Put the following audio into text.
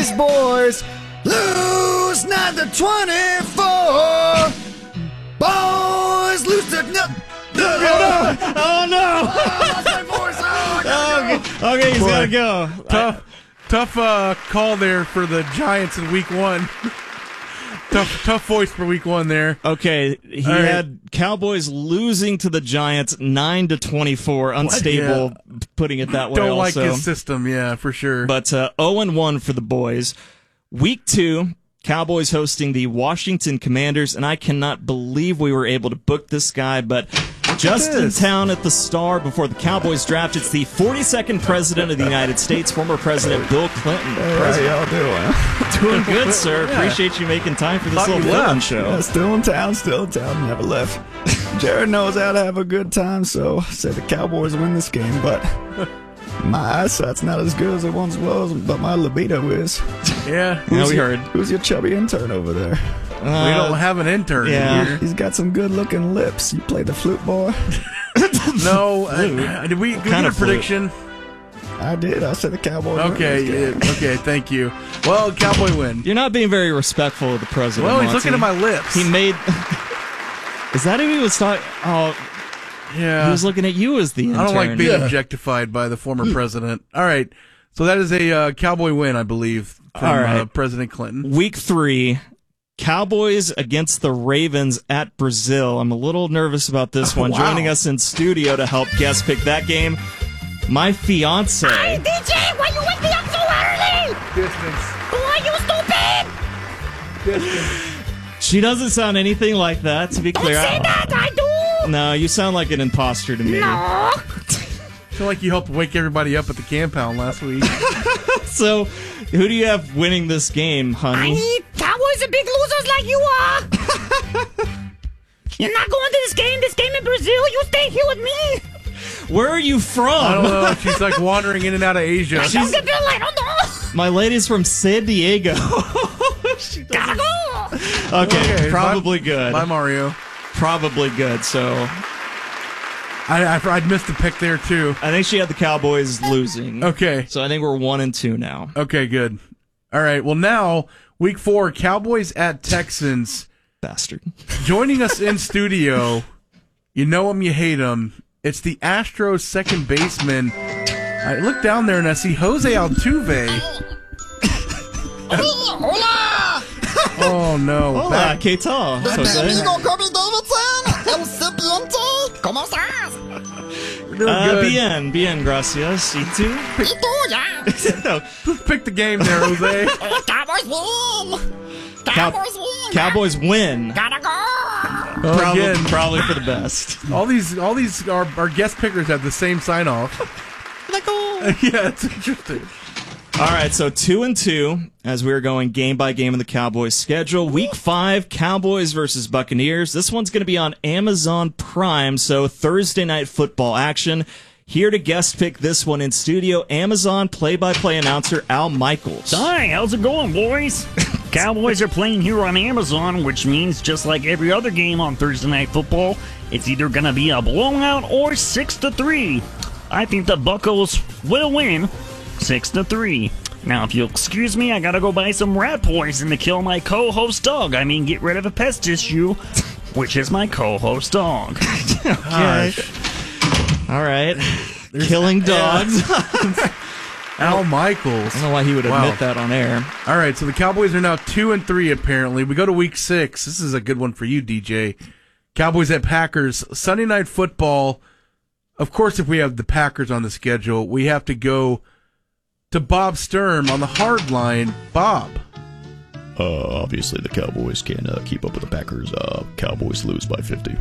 boys lose 9-24. Boys lose to Oh no! That's my voice. Okay, he's gotta go. Tough call there for the Giants in week 1. Tough voice for week 1 there. Okay, he had Cowboys losing to the Giants 9-24. Unstable, putting it that way. Don't also. like his system, yeah, for sure. But 0-1 for the boys. Week 2, Cowboys hosting the Washington Commanders, and I cannot believe we were able to book this guy, but just in town at the Star before the Cowboys draft, it's the 42nd President of the United States, former President Bill Clinton. How y'all doing? Doing good, sir. Yeah. Appreciate you making time for this little fill-in show. Yeah, still in town, never left. Jared knows how to have a good time, so said the Cowboys win this game, but my eyesight's not as good as it once was, but my libido is. Yeah, we heard. Who's your chubby intern over there? We don't have an intern here. He's got some good-looking lips. You play the flute, boy? No. Did we get a prediction? I did. I said the Cowboys. Okay, thank you. Well, Cowboy win. You're not being very respectful of the president. Well, he's Monty. looking at my lips. He made... Is that who he was talking... Oh, yeah. He was looking at you as the intern. I don't like being objectified by the former president. All right. So that is a Cowboy win, I believe, from President Clinton. Week 3, Cowboys against the Ravens at Brazil. I'm a little nervous about this one. Wow. Joining us in studio to help guest pick that game, my fiance. Hey, DJ, why you wake me up so early? Distance. Why you stupid? Distance. She doesn't sound anything like that, to be clear. Don't say that, I do. No, you sound like an imposter to me. No. I feel like you helped wake everybody up at the compound last week. So, who do you have winning this game, honey? Cowboys are big losers like you are. You're not going to this game in Brazil. You stay here with me. Where are you from? I don't know. She's like wandering in and out of Asia. I don't know. My lady's from San Diego. Gotta go. Okay, probably good. Bye, Mario. Probably good, so... I'd missed a pick there, too. I think she had the Cowboys losing. Okay. So I think we're 1-2 now. Okay, good. All right, well, now, week 4, Cowboys at Texans. Bastard. Joining us in studio, you know him, you hate him. It's the Astros second baseman. I look down there and I see Jose Altuve. Hola! Oh, no. Hola, ¿qué tal, Jose? Amigo Kobe Davidson, el siguiente, ¿cómo estás? We're doing good. Bien, gracias. ¿Y tú? ¿Y tú ya? Pick the game there, Jose. Cowboys win! Cowboys win! Cowboys win. Gotta go! Probably for the best. All these our guest pickers have the same sign off. Yeah, it's interesting. All right, so 2-2 as we're going game by game in the Cowboys schedule. Week 5, Cowboys versus Buccaneers. This one's going to be on Amazon Prime, so Thursday night football action. Here to guest pick this one in studio, Amazon play-by-play announcer Al Michaels. Hi, how's it going, boys? Cowboys are playing here on Amazon, which means just like every other game on Thursday Night Football, it's either going to be a blowout or 6-3. I think the Buccos will win 6-3. Now, if you'll excuse me, I gotta go buy some rat poison to kill my co-host dog. I mean, get rid of a pest issue, which is my co-host dog. Okay. All right. Killing dogs. Al Michaels. I don't know why he would admit that on air. All right, so the Cowboys are now 2-3 apparently. We go to week 6. This is a good one for you, DJ. Cowboys at Packers. Sunday night football. Of course, if we have the Packers on the schedule, we have to go to Bob Sturm on the hard line. Bob. Obviously, the Cowboys can't keep up with the Packers. Cowboys lose by 50.